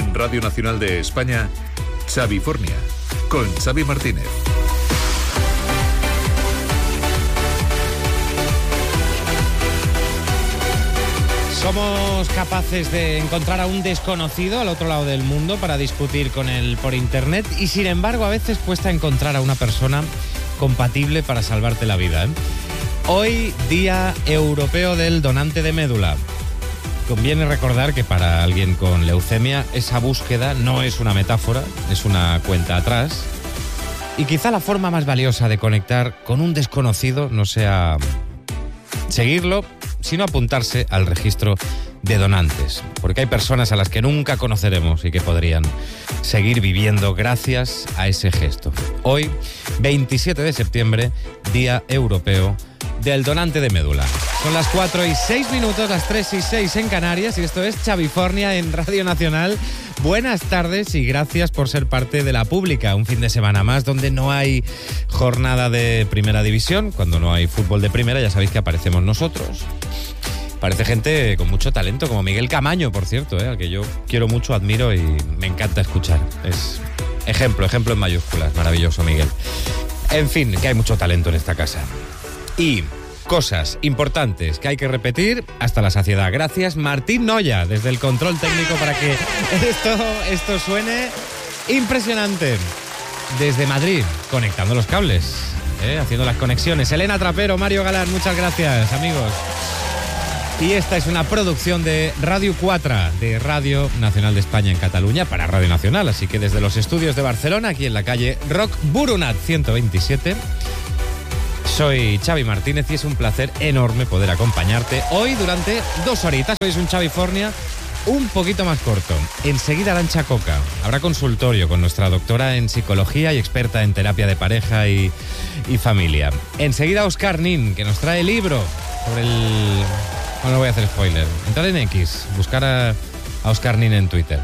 En Radio Nacional de España, Xavifornia, con Xavi Martínez. Somos capaces de encontrar a un desconocido al otro lado del mundo para discutir con él por internet y sin embargo a veces cuesta encontrar a una persona compatible para salvarte la vida, ¿eh? Hoy, Día Europeo del Donante de Médula. Conviene recordar que para alguien con leucemia esa búsqueda no es una metáfora, es una cuenta atrás. Y quizá la forma más valiosa de conectar con un desconocido no sea seguirlo, sino apuntarse al registro de donantes. Porque hay personas a las que nunca conoceremos y que podrían seguir viviendo gracias a ese gesto. Hoy, 27 de septiembre, Día Europeo del Donante de Médula. Son las 4:06, las 3:06 en Canarias y esto es Xavifornia en Radio Nacional. Buenas tardes y gracias por ser parte de la pública. Un fin de semana más donde no hay jornada de primera división. Cuando no hay fútbol de primera ya sabéis que aparecemos nosotros. Parece gente con mucho talento, como Miguel Camaño, por cierto, al que yo quiero mucho, admiro y me encanta escuchar. Es ejemplo en mayúsculas, maravilloso Miguel. En fin, que hay mucho talento en esta casa. Y cosas importantes que hay que repetir hasta la saciedad. Gracias Martín Noya, desde el control técnico, para que esto suene impresionante. Desde Madrid, conectando los cables, haciendo las conexiones. Elena Trapero, Mario Galán, muchas gracias, amigos. Y esta es una producción de Radio 4, de Radio Nacional de España en Cataluña, para Radio Nacional. Así que desde los estudios de Barcelona, aquí en la calle Roc Boronat 127... soy Xavi Martínez y es un placer enorme poder acompañarte hoy durante 2 horitas. Hoy es un Xavifornia un poquito más corto. Enseguida Arantxa Coca. Habrá consultorio con nuestra doctora en psicología y experta en terapia de pareja y familia. Enseguida Óscar Nin, que nos trae libro sobre el... Bueno, no voy a hacer spoiler. Entrar en X, buscar a Óscar Nin en Twitter.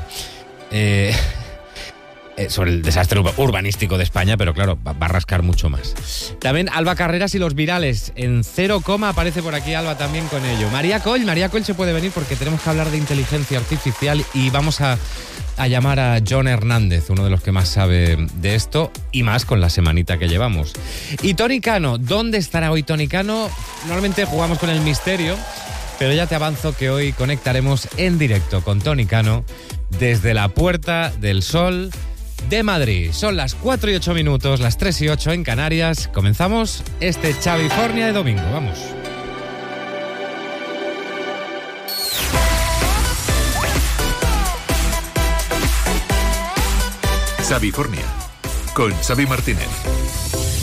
Sobre el desastre urbanístico de España, pero claro, va a rascar mucho más. También Alba Carreras y los virales. En 0, aparece por aquí Alba también con ello. María Coll se puede venir porque tenemos que hablar de inteligencia artificial y vamos a llamar a John Hernández, uno de los que más sabe de esto y más con la semanita que llevamos. Y Toni Cano, ¿dónde estará hoy Toni Cano? Normalmente jugamos con el misterio, pero ya te avanzo que hoy conectaremos en directo con Toni Cano desde la Puerta del Sol de Madrid. Son las 4:08, las 3:08 en Canarias. Comenzamos este Xavifornia de domingo. Vamos. Xavifornia, con Xavi Martínez.